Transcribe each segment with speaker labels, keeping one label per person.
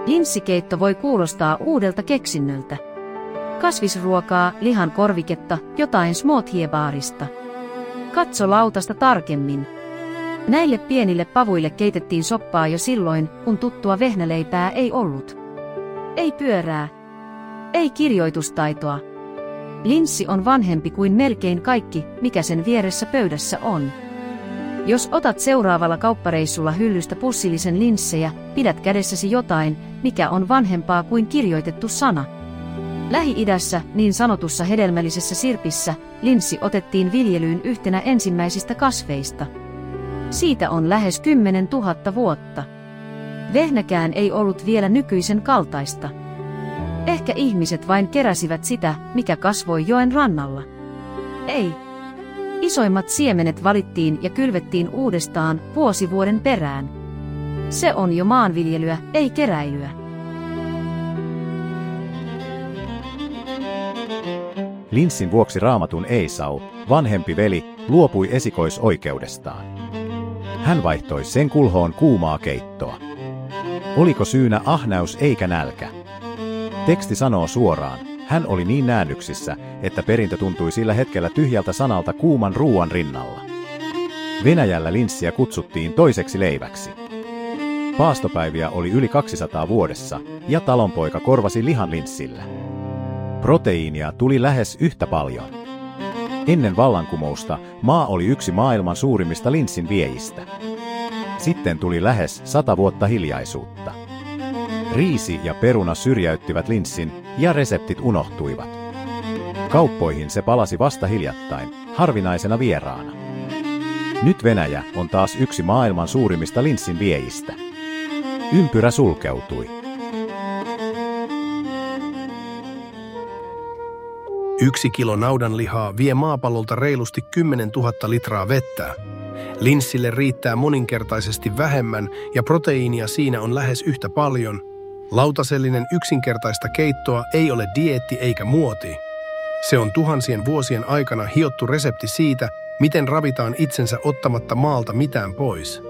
Speaker 1: Linssikeitto voi kuulostaa uudelta keksinnöltä. Kasvisruokaa, lihan korviketta, jotain smoothie-baarista. Katso lautasta tarkemmin. Näille pienille pavuille keitettiin soppaa jo silloin, kun tuttua vehnäleipää ei ollut. Ei pyörää. Ei kirjoitustaitoa. Linssi on vanhempi kuin melkein kaikki, mikä sen vieressä pöydässä on. Jos otat seuraavalla kauppareissulla hyllystä pussillisen linssejä, pidät kädessäsi jotain, mikä on vanhempaa kuin kirjoitettu sana. Lähi-idässä, niin sanotussa hedelmällisessä sirpissä, linssi otettiin viljelyyn yhtenä ensimmäisistä kasveista. Siitä on lähes 10 000 vuotta. Vehnäkään ei ollut vielä nykyisen kaltaista. Ehkä ihmiset vain keräsivät sitä, mikä kasvoi joen rannalla. Ei. Isoimmat siemenet valittiin ja kylvettiin uudestaan vuosi vuoden perään. Se on jo maanviljelyä, ei keräilyä.
Speaker 2: Linssin vuoksi raamatun Esau, vanhempi veli, luopui esikoisoikeudestaan. Hän vaihtoi sen kulhoon kuumaa keittoa. Oliko syynä ahneus eikä nälkä? Teksti sanoo suoraan, hän oli niin näännyksissä, että perintö tuntui sillä hetkellä tyhjältä sanalta kuuman ruuan rinnalla. Venäjällä linssiä kutsuttiin toiseksi leiväksi. Paastopäiviä oli yli 200 vuodessa, ja talonpoika korvasi lihan linssillä. Proteiinia tuli lähes yhtä paljon. Ennen vallankumousta maa oli yksi maailman suurimmista linssin viejistä. Sitten tuli lähes 100 vuotta hiljaisuutta. Riisi ja peruna syrjäyttivät linssin ja reseptit unohtuivat. Kauppoihin se palasi vasta hiljattain, harvinaisena vieraana. Nyt Venäjä on taas yksi maailman suurimmista linssin viejistä. Ympyrä sulkeutui.
Speaker 3: 1 kilo naudanlihaa vie maapallolta reilusti 10 000 litraa vettä. Linssille riittää moninkertaisesti vähemmän ja proteiinia siinä on lähes yhtä paljon. Lautasellinen yksinkertaista keittoa ei ole dieetti eikä muoti. Se on tuhansien vuosien aikana hiottu resepti siitä, miten ravitaan itsensä ottamatta maalta mitään pois.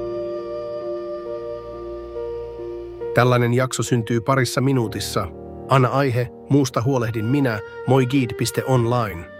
Speaker 3: Tällainen jakso syntyy parissa minuutissa. Anna aihe, muusta huolehdin minä, moigid.online.